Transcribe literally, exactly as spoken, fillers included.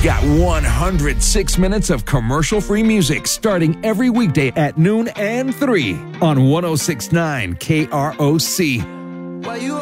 got one hundred six minutes of commercial-free music starting every weekday at noon and three on one oh six point nine K R O C. Why you